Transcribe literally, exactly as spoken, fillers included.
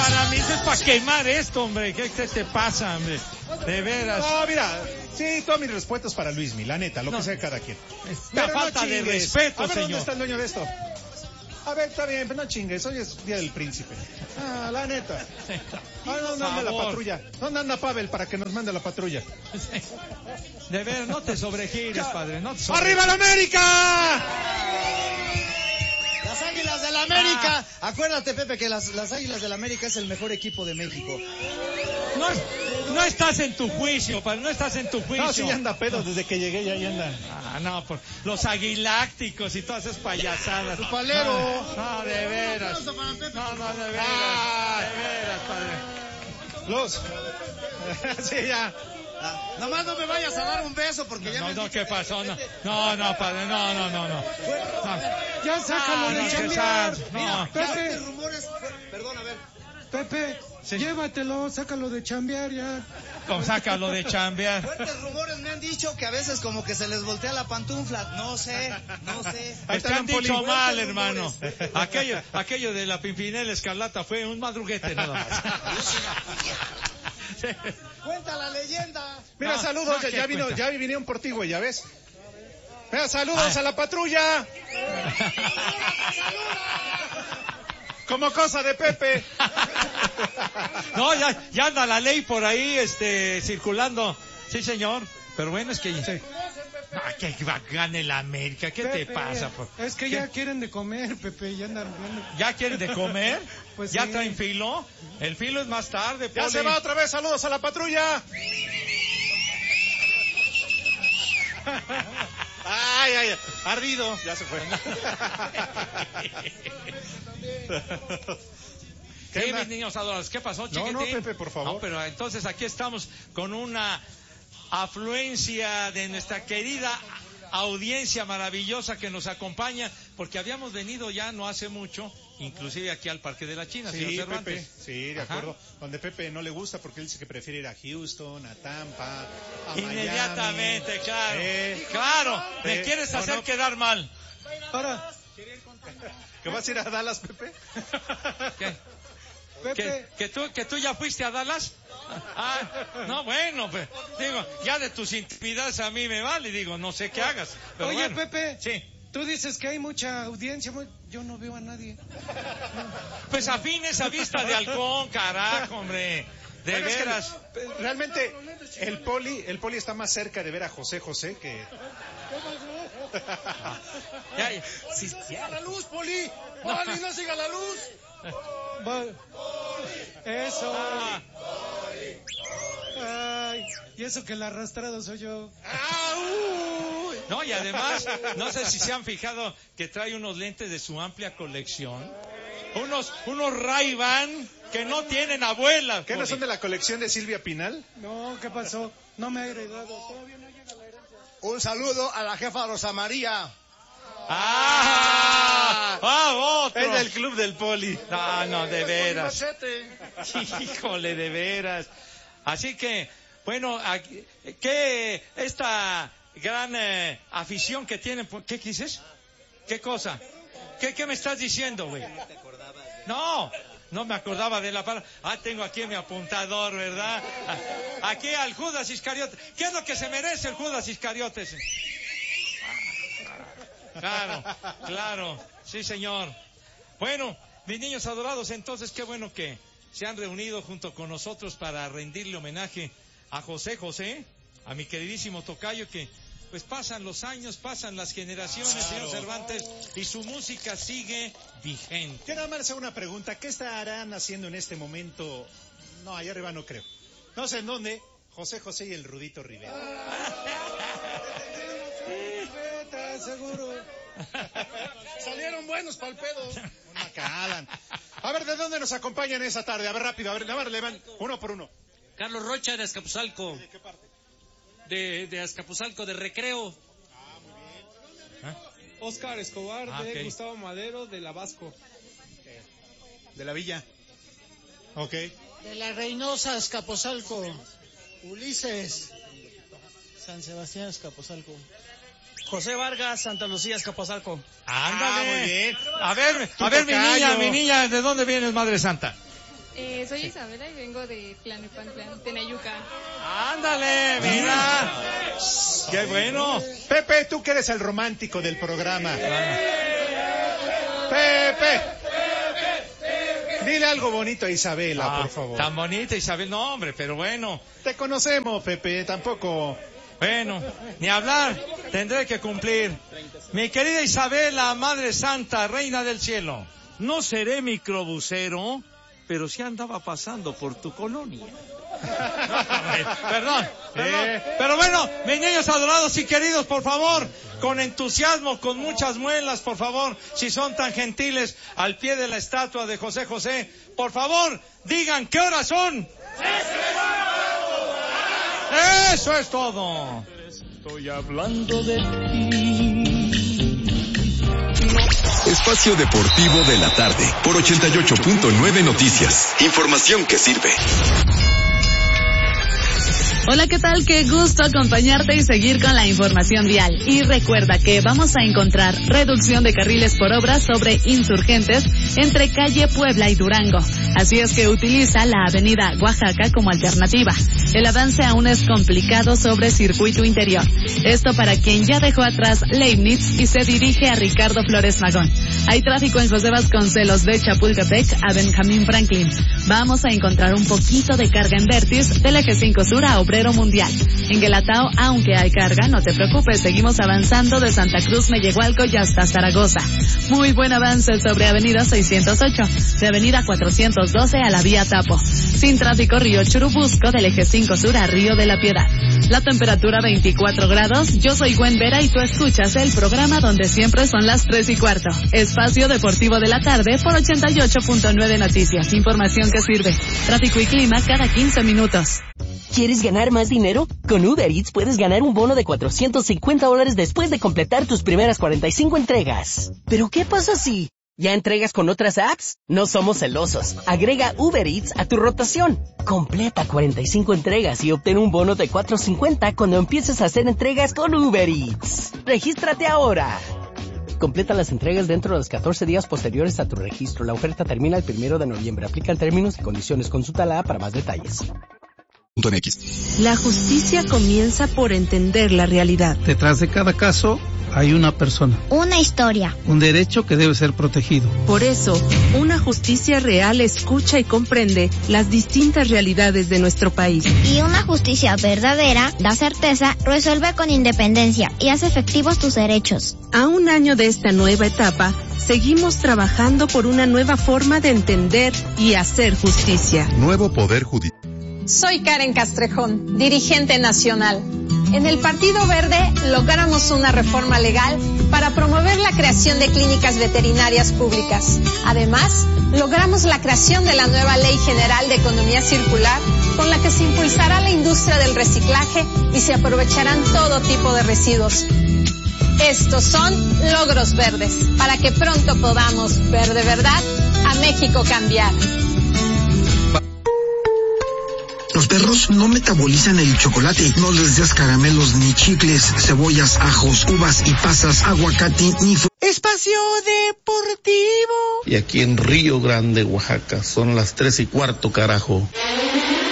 para mí, eso es para quemar esto, hombre. ¿Qué, qué te pasa, hombre? De veras. No, mira, sí, todos mis respetos para Luismi, la neta, lo No. que sea cada quien. La Pero falta no de chingues. respeto, A ver, ¿dónde señor. está el dueño de esto? A ver, está bien, pero no chingues, hoy es Día del Príncipe. Ah, la neta. Ah, ¿dónde anda la favor. patrulla? ¿Dónde anda Pavel para que nos mande la patrulla? De ver, no te sobregires, padre. No te sobregires. ¡Arriba la América! Las Águilas del América. Ah. Acuérdate, Pepe, que las, las Águilas del América es el mejor equipo de México. No, no estás en tu juicio, padre. No estás en tu juicio. No, sí, ya anda pedo, desde que llegué ya, ya anda. Ah, no, por los aguilácticos y todas esas payasadas. ¡Tu palero! No, no, de veras. No, no, de veras. Ah. De veras, padre. Los. Sí, ya. Ah, nomás no me vayas a dar un beso porque ya No, me no, dijiste ¿qué que- pasó? No, no, no, padre, no, no, no, no. Ya sácalo Ah, de no, chambear. que Mira, no. ya Pepe. este rumores... Perdón, a ver. Pepe, Sí. llévatelo, sácalo de chambear ya. Como sácalo de chambear. Fuertes rumores me han dicho que a veces como que se les voltea la pantufla. No sé, no sé. Ahí Te está han Don Poli. dicho mal, Fuertes hermano. rumores. Aquello, aquello de la Pimpinela Escarlata fue un madruguete nada más. Sí. Cuenta la leyenda. Mira, No, saludos, no, ya, ¿qué ya vino, cuenta? ya vinieron por ti, güey, ya ves. Mira, saludos Ah. a la patrulla. Como cosa de Pepe. No, ya, ya anda la ley por ahí, este, circulando. Sí, señor. Pero bueno, es que... Ah, que va- gane la América. ¿Qué te Pepe, pasa? por- Es que ¿Qué? ya quieren de comer, Pepe, ya andan viendo. ¿Ya quieren de comer? Pues ¿Ya sí. traen filo? El filo es más tarde, Ya Poli. se va otra vez, saludos a la patrulla. Ay, ay, ardido. Ya se fue. ¿Qué Sí, onda? mis niños adorados, ¿qué pasó, No, chiquitín? no, Pepe, por favor. No, pero entonces aquí estamos con una afluencia de nuestra querida audiencia maravillosa que nos acompaña, porque habíamos venido ya no hace mucho, inclusive aquí al Parque de la China, Sí, señor Cervantes. Pepe, sí, de Ajá. acuerdo. Donde Pepe no le gusta porque él dice que prefiere ir a Houston, a Tampa, a Inmediatamente, Miami. claro. Eh, Claro, me eh, quieres no, hacer no. quedar mal. Para, ¿Que vas a ir a Dallas, Pepe? ¿Qué? Pepe, ¿Que, que tú, ¿Que tú ya fuiste a Dallas? Ah, no, bueno, pues, digo, ya de tus intimidades a mí me vale, digo, no sé qué hagas. Pero oye, bueno. Pepe, Sí. tú dices que hay mucha audiencia, mu- yo no veo a nadie. Pues afines a vista de halcón, carajo, hombre. De Bueno, es que veras. realmente el poli, el poli está más cerca de ver a José José que... Ya, ya. Sí, ¡Siga la luz, Poli! ¡Poli, no siga la luz! Va- Eso. Ah, Ay, y eso que el arrastrado soy yo. ¡Ah, uy! no, y además, no sé si se han fijado que trae unos lentes de su amplia colección. Unos, unos Ray-Ban que no tienen abuela. ¿Qué no Poli. son de la colección de Silvia Pinal? No, ¿qué pasó? No me ha heredado. Todavía no llega la herencia. Un saludo a la jefa Rosa María. ¡Ah! ¡Ah, otro! Es del club del poli. No, no, de veras. Machete. Híjole, de veras. Así que, bueno, aquí- ¿qué esta gran eh, afición que tienen? por- ¿Qué dices? ¿Qué cosa? ¿Qué, qué me estás diciendo, güey? No, no me acordaba de la palabra. Ah, tengo aquí mi apuntador, ¿verdad? Ah, Aquí al Judas Iscariote. ¿Qué es lo que se merece el Judas Iscariote? Claro, claro, sí, señor. Bueno, mis niños adorados, entonces qué bueno que se han reunido junto con nosotros para rendirle homenaje a José José, a mi queridísimo tocayo, que pues pasan los años, pasan las generaciones, señor Cervantes, y su música sigue vigente. Yo nada más les hago una pregunta. ¿Qué estarán haciendo en este momento? No, allá arriba no creo. No sé en dónde. José José y el Rudito Rivera. Vete, seguro. Salieron buenos pa'l pedo. Una calan. A ver, ¿de dónde nos acompañan esa tarde? A ver, rápido, a ver, a ver, le van uno por uno. Carlos Rocha de Azcapotzalco. ¿De qué parte? De, de Azcapotzalco, de Recreo. Oscar Escobar Ah, de ok. Gustavo Madero de la Vasco. De la Villa. Ok. De la Reynosa, Escapotzalco. Ulises. San Sebastián, Escapotzalco. José Vargas, Santa Lucía, Azcapotzalco. Ándale. Ah, muy bien. A ver, Tu a ver, mi tocayo. niña, mi niña, ¿de dónde vienes, Madre Santa? Eh, soy Isabela y vengo de Tlalnepantla, Tenayuca. Ándale, mira. Qué bueno. Pepe, tú que eres el romántico del programa. Pepe. Dile algo bonito a Isabela, Ah, por favor. Tan bonita Isabel, no hombre, pero bueno. Te conocemos, Pepe, tampoco. Bueno, ni hablar, tendré que cumplir. Mi querida Isabela, Madre Santa, Reina del Cielo, no seré microbusero, pero sí andaba pasando por tu colonia. No, perdón, perdón. Eh. Pero bueno, mis niños adorados y queridos, por favor, con entusiasmo, con muchas muelas, por favor, si son tan gentiles, al pie de la estatua de José José, por favor, digan qué horas son. Eso es todo. Estoy hablando de ti. Espacio Deportivo de la Tarde por ochenta y ocho punto nueve Noticias. Información que sirve. Hola, ¿qué tal? Qué gusto acompañarte y seguir con la información vial. Y recuerda que vamos a encontrar reducción de carriles por obras sobre Insurgentes entre calle Puebla y Durango. Así es que utiliza la avenida Oaxaca como alternativa. El avance aún es complicado sobre circuito interior. Esto para quien ya dejó atrás Leibniz y se dirige a Ricardo Flores Magón. Hay tráfico en José Vasconcelos de Chapultepec a Benjamín Franklin. Vamos a encontrar un poquito de carga en Vértiz del eje cinco Sur a Obrero Mundial. En Guelatao, aunque hay carga, no te preocupes, seguimos avanzando de Santa Cruz, Mellehualco y hasta Zaragoza. Muy buen avance sobre avenida seiscientos ocho, de avenida cuatrocientos doce a la vía Tapo. Sin tráfico Río Churubusco del eje cinco Sur a Río de la Piedad. La temperatura veinticuatro grados, yo soy Gwen Vera y tú escuchas el programa donde siempre son las tres y cuarto. Espacio Deportivo de la Tarde por ochenta y ocho punto nueve Noticias. Información que sirve. Tráfico y clima cada quince minutos. ¿Quieres ganar más dinero? Con Uber Eats puedes ganar un bono de cuatrocientos cincuenta dólares después de completar tus primeras cuarenta y cinco entregas. ¿Pero qué pasa si ya entregas con otras apps? No somos celosos. Agrega Uber Eats a tu rotación. Completa cuarenta y cinco entregas y obtén un bono de cuatrocientos cincuenta cuando empieces a hacer entregas con Uber Eats. ¡Regístrate ahora! Completa las entregas dentro de los catorce días posteriores a tu registro. La oferta termina el primero de noviembre. Aplican términos y condiciones. Consulta la app para más detalles. La justicia comienza por entender la realidad. Detrás de cada caso hay una persona. Una historia. Un derecho que debe ser protegido. Por eso, una justicia real escucha y comprende las distintas realidades de nuestro país. Y una justicia verdadera da certeza, resuelve con independencia y hace efectivos tus derechos. A un año de esta nueva etapa, seguimos trabajando por una nueva forma de entender y hacer justicia. Nuevo Poder Judicial. Soy Karen Castrejón, dirigente nacional. En el Partido Verde logramos una reforma legal para promover la creación de clínicas veterinarias públicas. Además, logramos la creación de la nueva Ley General de Economía Circular, con la que se impulsará la industria del reciclaje y se aprovecharán todo tipo de residuos. Estos son logros verdes, para que pronto podamos ver de verdad a México cambiar. Los perros no metabolizan el chocolate. No les des caramelos, ni chicles, cebollas, ajos, uvas y pasas, aguacate, ni... Espacio Deportivo. Y aquí en Río Grande, Oaxaca, son las tres y cuarto, carajo.